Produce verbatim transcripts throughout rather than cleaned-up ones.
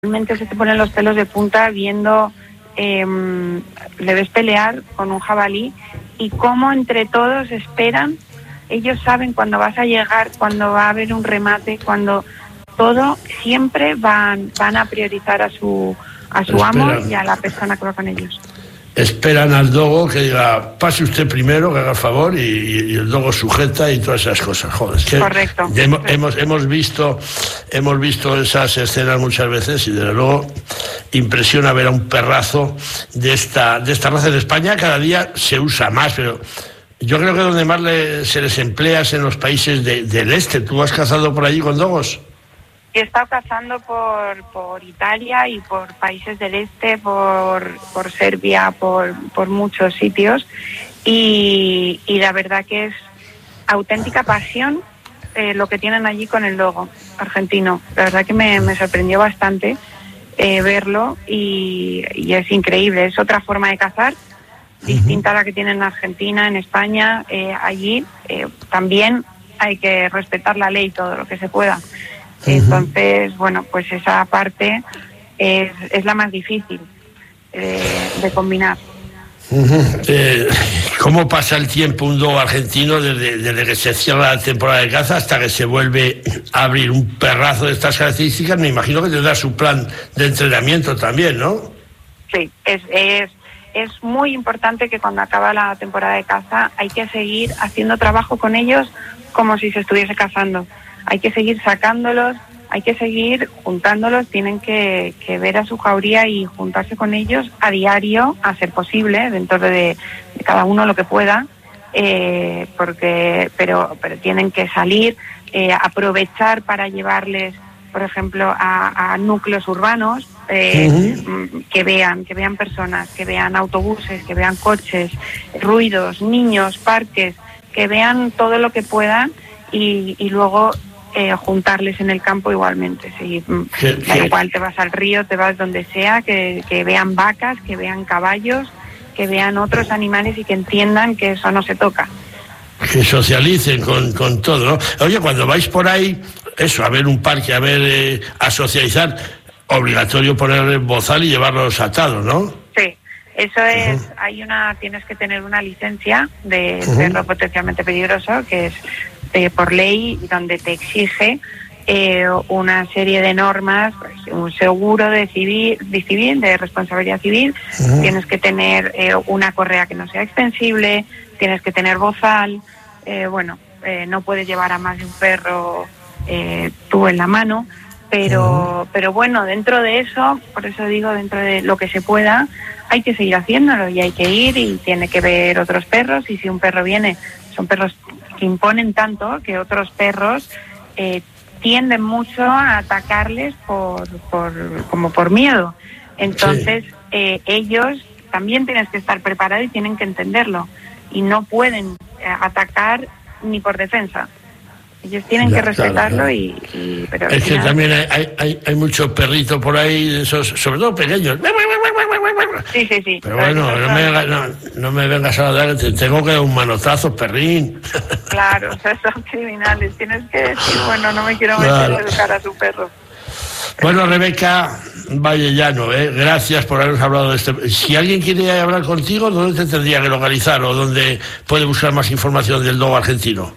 Realmente se te ponen los pelos de punta viendo, eh, le ves pelear con un jabalí y cómo entre todos esperan. Ellos saben cuándo vas a llegar, cuándo va a haber un remate, cuando todo siempre van van a priorizar a su a su Esperan. amo y a la persona que va con ellos. Esperan al dogo que diga, pase usted primero, que haga el favor, y, y el dogo sujeta y todas esas cosas. Joder, es que Correcto. Hemos, hemos, hemos visto hemos visto esas escenas muchas veces y desde luego impresiona ver a un perrazo de esta de esta raza en España. Cada día se usa más, pero yo creo que donde más le, se les emplea es en los países de, del este. ¿Tú has cazado por allí con dogos? He estado cazando por, por Italia y por países del este, por, por Serbia, por, por muchos sitios y, y la verdad que es auténtica pasión eh, lo que tienen allí con el dogo argentino. La verdad que me, me sorprendió bastante eh, verlo y, y es increíble. Es otra forma de cazar, distinta a la que tienen en Argentina, en España. Eh, allí eh, también hay que respetar la ley todo lo que se pueda. Entonces, bueno, pues esa parte es, es la más difícil eh, de combinar. Uh-huh. Eh, ¿Cómo pasa el tiempo un dogo argentino desde, desde que se cierra la temporada de caza hasta que se vuelve a abrir un perrazo de estas características? Me imagino que tendrá su plan de entrenamiento también, ¿no? Sí, es, es, es muy importante que cuando acaba la temporada de caza hay que seguir haciendo trabajo con ellos como si se estuviese cazando. Hay que seguir sacándolos, hay que seguir juntándolos, tienen que, que ver a su jauría y juntarse con ellos a diario, a ser posible, dentro de, de cada uno lo que pueda, eh, porque pero, pero tienen que salir, eh, aprovechar para llevarles, por ejemplo, a, a núcleos urbanos, eh, uh-huh. que vean, que vean personas, que vean autobuses, que vean coches, ruidos, niños, parques, que vean todo lo que puedan y, y luego Eh, juntarles en el campo igualmente. Sí. Da igual, te vas al río, te vas donde sea, que, que vean vacas, que vean caballos, que vean otros animales y que entiendan que eso no se toca. Que socialicen con, con todo, ¿no? Oye, cuando vais por ahí, eso, a ver un parque, a ver, eh, a socializar, obligatorio poner bozal y llevarlos atados, ¿no? Sí, eso es, uh-huh. hay una, tienes que tener una licencia de uh-huh. perro potencialmente peligroso, que es Eh, por ley, donde te exige eh, una serie de normas, pues, un seguro de civil, de civil, de responsabilidad civil, uh-huh. tienes que tener eh, una correa que no sea extensible, tienes que tener bozal, eh, bueno, eh, no puedes llevar a más de un perro eh, tú en la mano, pero, uh-huh. pero bueno, dentro de eso, por eso digo, dentro de lo que se pueda, hay que seguir haciéndolo y hay que ir y tiene que ver otros perros y si un perro viene, son perros que imponen tanto que otros perros eh, tienden mucho a atacarles por, por como por miedo. Entonces, sí. eh, ellos también tienes que estar preparados y tienen que entenderlo. Y no pueden eh, atacar ni por defensa. Ellos tienen ya, que respetarlo claro, claro. Y, y... Pero es que final... también hay, hay, hay mucho perrito por ahí, esos, sobre todo pequeños. Sí, sí, sí. Pero bueno, no me, no, no me vengas a dar, te tengo que dar un manotazo, perrín. Claro, o sea, son criminales. Tienes que decir, bueno, no me quiero meter claro. a educar a su perro. Bueno, Rebeca Vallellano, ¿eh? gracias por habernos hablado de este. Si alguien quiere hablar contigo, ¿dónde te tendría que localizar o dónde puede buscar más información del dogo argentino?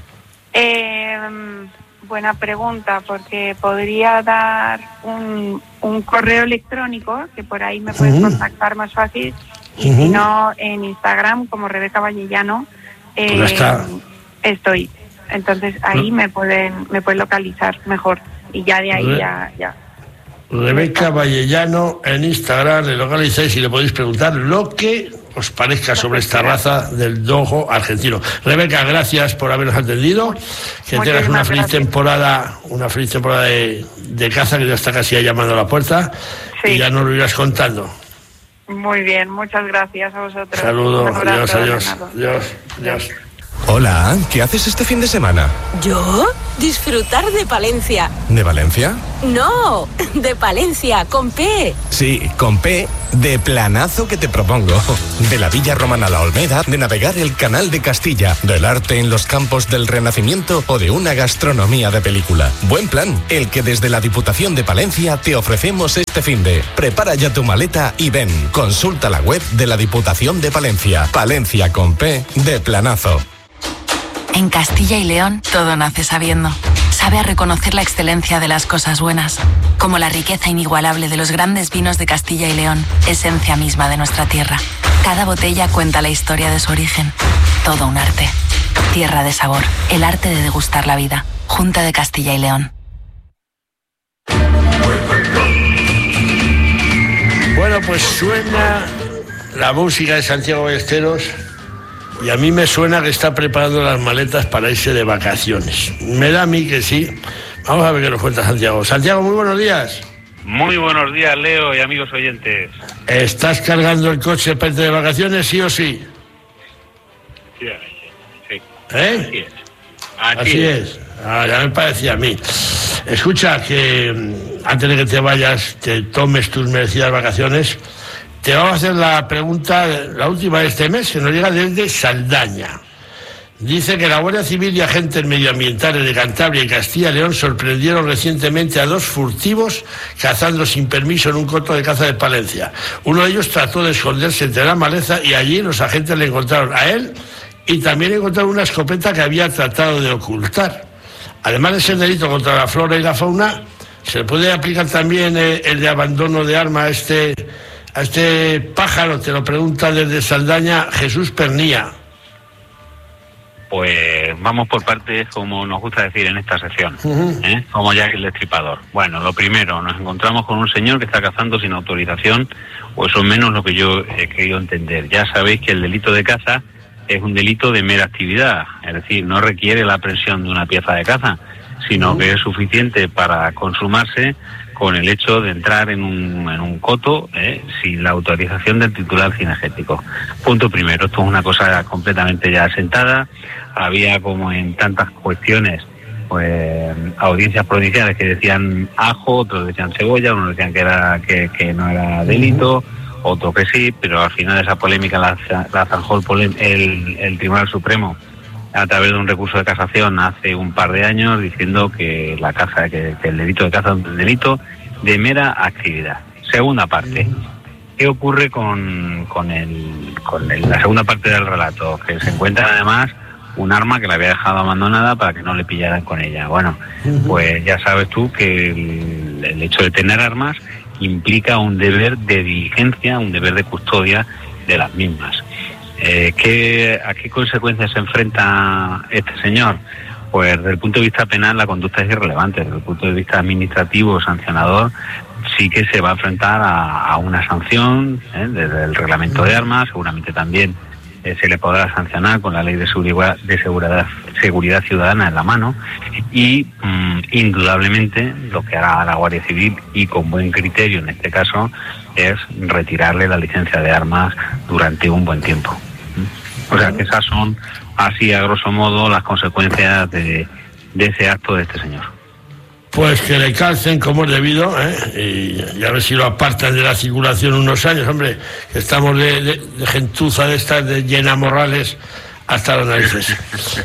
Eh, buena pregunta, porque podría dar un, un correo electrónico, que por ahí me puedes uh-huh. contactar más fácil, y uh-huh. si no, en Instagram, como Rebeca Vallellano, eh, pues está. estoy. Entonces ahí me pueden me pueden localizar mejor, y ya de ahí Re- ya... ya. Rebeca Vallellano en Instagram, le localizáis y le podéis preguntar lo que os parezca sobre esta raza del dogo argentino. Rebeca, gracias por habernos atendido, que Muchas tengas una feliz gracias. temporada, una feliz temporada de, de caza, que ya está casi llamando a la puerta, sí. y ya nos lo irás contando. Muy bien, muchas gracias a vosotros. Saludos, adiós, adiós, adiós, adiós. Hola, ¿qué haces este fin de semana? ¿Yo? Disfrutar de Palencia. ¿De Valencia? No, de Palencia, con P. Sí, con P, de planazo que te propongo. De la Villa Romana La Olmeda, de navegar el Canal de Castilla, del arte en los campos del Renacimiento o de una gastronomía de película. Buen plan, el que desde la Diputación de Palencia te ofrecemos este finde. Prepara ya tu maleta y ven. Consulta la web de la Diputación de Palencia. Palencia con P, de planazo. En Castilla y León, todo nace sabiendo. Sabe a reconocer la excelencia de las cosas buenas, como la riqueza inigualable de los grandes vinos de Castilla y León, esencia misma de nuestra tierra. Cada botella cuenta la historia de su origen. Todo un arte. Tierra de sabor, el arte de degustar la vida. Junta de Castilla y León. Bueno, pues suena la música de Santiago Ballesteros. Y a mí me suena que está preparando las maletas para irse de vacaciones. Me da a mí que sí. Vamos a ver qué nos cuenta Santiago. Santiago, muy buenos días. Muy buenos días, Leo y amigos oyentes. ¿Estás cargando el coche para irte de vacaciones, sí o sí? Sí, sí. ¿Eh? Así es. Así, Así es. es. Ah, ya me parecía a mí. Escucha, que antes de que te vayas, te tomes tus merecidas vacaciones. Te vamos a hacer la pregunta, la última de este mes, que nos llega desde Saldaña. Dice que la Guardia Civil y agentes medioambientales de Cantabria y Castilla y León sorprendieron recientemente a dos furtivos cazando sin permiso en un coto de caza de Palencia. Uno de ellos trató de esconderse entre la maleza y allí los agentes le encontraron a él y también encontraron una escopeta que había tratado de ocultar. Además de ser delito contra la flora y la fauna, se le puede aplicar también el de abandono de arma a este... A este pájaro, te lo pregunta desde Saldaña Jesús Pernía. Pues vamos por partes, como nos gusta decir en esta sección, uh-huh. ¿eh? Como Jack el Destripador. Bueno, lo primero, nos encontramos con un señor que está cazando sin autorización, o eso es menos lo que yo he querido entender. Ya sabéis que el delito de caza es un delito de mera actividad, es decir, no requiere la aprehensión de una pieza de caza, sino uh-huh. que es suficiente para consumarse con el hecho de entrar en un, en un coto eh, sin la autorización del titular cinegético. Punto primero, esto es una cosa completamente ya asentada. Había, como en tantas cuestiones, pues audiencias provinciales que decían ajo, otros decían cebolla, unos decían que era que, que no era delito, otros que sí, pero al final esa polémica la, la zanjó el, el, el Tribunal Supremo a través de un recurso de casación hace un par de años, diciendo que la caza, que, que el delito de caza es un delito de mera actividad. Segunda parte. ¿Qué ocurre con, con, el, con el, la segunda parte del relato? Que se encuentra además un arma que la había dejado abandonada para que no le pillaran con ella. Bueno, pues ya sabes tú que el, el hecho de tener armas implica un deber de diligencia, un deber de custodia de las mismas. Eh, ¿qué, ¿A qué consecuencias se enfrenta este señor? Pues desde el punto de vista penal la conducta es irrelevante, desde el punto de vista administrativo, sancionador, sí que se va a enfrentar a, a una sanción ¿eh? desde el reglamento de armas, seguramente también eh, se le podrá sancionar con la ley de seguridad, de seguridad, seguridad ciudadana en la mano y mmm, indudablemente lo que hará la Guardia Civil, y con buen criterio en este caso, es retirarle la licencia de armas durante un buen tiempo. O sea que esas son, así a grosso modo, las consecuencias de, de ese acto de este señor. Pues que le calcen como es debido, ¿eh? y, y a ver si lo apartan de la circulación unos años, hombre, que estamos de, de, de gentuza de estas, de llena morrales hasta las narices.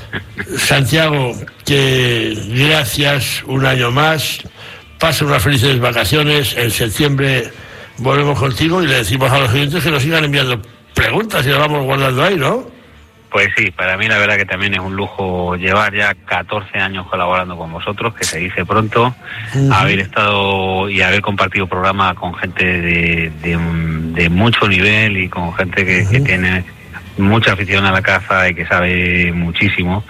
Santiago, que gracias un año más, pasa unas felices vacaciones, en septiembre volvemos contigo y le decimos a los oyentes que nos sigan enviando preguntas y las vamos guardando ahí, ¿no? Pues sí, para mí la verdad que también es un lujo llevar ya catorce años colaborando con vosotros, que se dice pronto, uh-huh. haber estado y haber compartido programa con gente de, de, de mucho nivel y con gente que, uh-huh. que tiene mucha afición a la caza y que sabe muchísimo.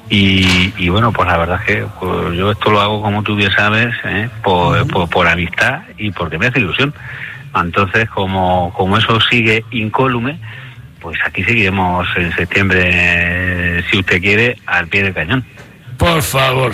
Y, y bueno, pues la verdad es que pues yo esto lo hago, como tú bien sabes, ¿eh? por, uh-huh. por, por amistad y porque me hace ilusión. Entonces, como, como eso sigue incólume, pues aquí seguiremos en septiembre, si usted quiere, al pie del cañón. Por favor.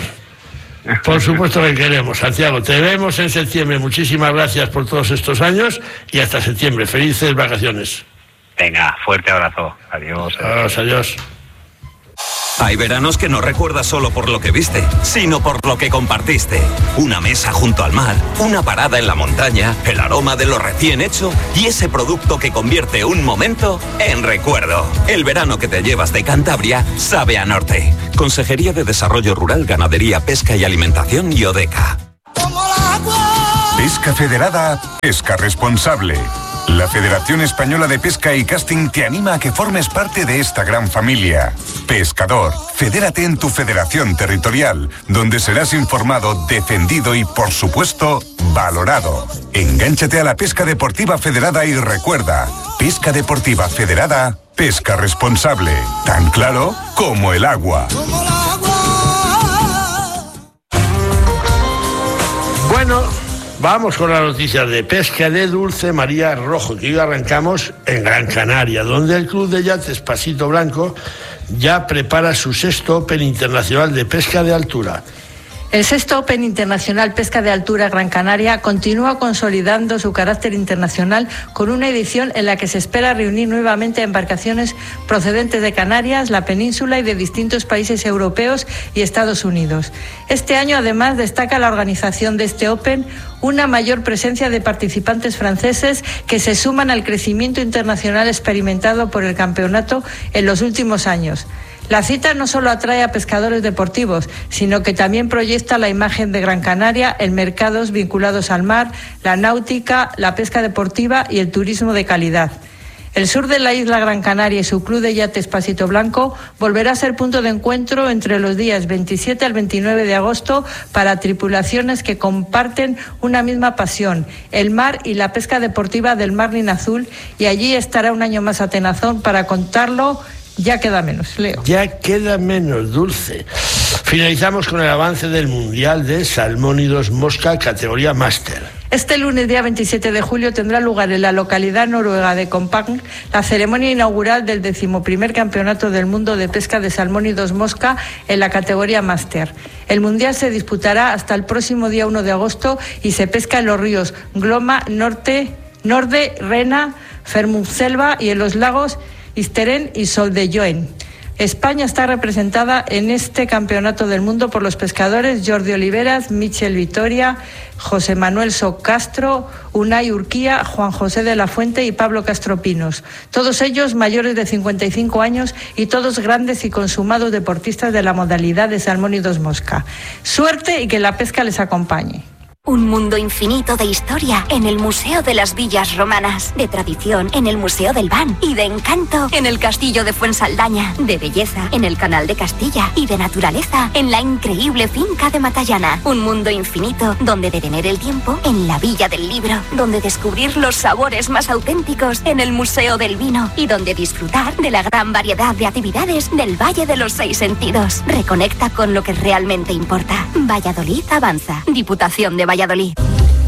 Por supuesto que queremos. Santiago, te vemos en septiembre. Muchísimas gracias por todos estos años y hasta septiembre. Felices vacaciones. Venga, fuerte abrazo. Adiós. Adiós, adiós. Hay veranos que no recuerdas solo por lo que viste, sino por lo que compartiste. Una mesa junto al mar, una parada en la montaña, el aroma de lo recién hecho y ese producto que convierte un momento en recuerdo. El verano que te llevas de Cantabria sabe a norte. Consejería de Desarrollo Rural, Ganadería, Pesca y Alimentación y ODECA. Pesca Federada, pesca responsable. La Federación Española de Pesca y Casting te anima a que formes parte de esta gran familia. Pescador, fedérate en tu federación territorial, donde serás informado, defendido y, por supuesto, valorado. Engánchate a la pesca deportiva federada y recuerda, pesca deportiva federada, pesca responsable. Tan claro como el agua. Bueno, vamos con las noticias de pesca de Dulce María Rojo, que hoy arrancamos en Gran Canaria, donde el Club de Yates Pasito Blanco ya prepara su sexto Open Internacional de Pesca de Altura. El sexto Open Internacional Pesca de Altura Gran Canaria continúa consolidando su carácter internacional con una edición en la que se espera reunir nuevamente a embarcaciones procedentes de Canarias, la península y de distintos países europeos y Estados Unidos. Este año, además, destaca la organización de este Open una mayor presencia de participantes franceses que se suman al crecimiento internacional experimentado por el campeonato en los últimos años. La cita no solo atrae a pescadores deportivos, sino que también proyecta la imagen de Gran Canaria en mercados vinculados al mar, la náutica, la pesca deportiva y el turismo de calidad. El sur de la isla Gran Canaria y su Club de Yates Pasito Blanco volverá a ser punto de encuentro entre los días veintisiete al veintinueve de agosto para tripulaciones que comparten una misma pasión, el mar y la pesca deportiva del Marlin Azul, y allí estará un año más Atenazón para contarlo. Ya queda menos, Leo. Ya queda menos, Dulce. Finalizamos con el avance del Mundial de Salmónidos Mosca, categoría máster. Este lunes, día veintisiete de julio, tendrá lugar en la localidad noruega de Kongsberg la ceremonia inaugural del decimoprimer Campeonato del Mundo de Pesca de Salmónidos Mosca en la categoría máster. El Mundial se disputará hasta el próximo día uno de agosto y se pesca en los ríos Glomma, Norte, Norde, Rena, Fermundselva y en los lagos Isteren y Soldejoen. España está representada en este campeonato del mundo por los pescadores Jordi Oliveras, Michel Vitoria, José Manuel Socastro, Unai Urquía, Juan José de la Fuente y Pablo Castropinos. Todos ellos mayores de cincuenta y cinco años y todos grandes y consumados deportistas de la modalidad de salmónidos mosca. Suerte y que la pesca les acompañe. Un mundo infinito de historia en el Museo de las Villas Romanas, de tradición en el Museo del Ban y de encanto en el Castillo de Fuensaldaña, de belleza en el Canal de Castilla y de naturaleza en la increíble finca de Matallana. Un mundo infinito donde detener el tiempo en la Villa del Libro, donde descubrir los sabores más auténticos en el Museo del Vino y donde disfrutar de la gran variedad de actividades del Valle de los Seis Sentidos. Reconecta con lo que realmente importa. Valladolid avanza. Diputación de Valladolid.